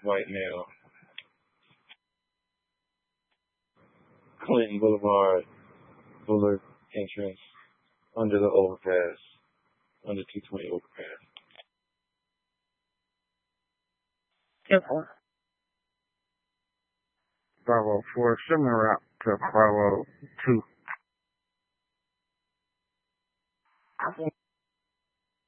white male. Clinton Boulevard, Bullard entrance, under the overpass, under 220 overpass. Yes, sir. 504, similar route to 502. Okay.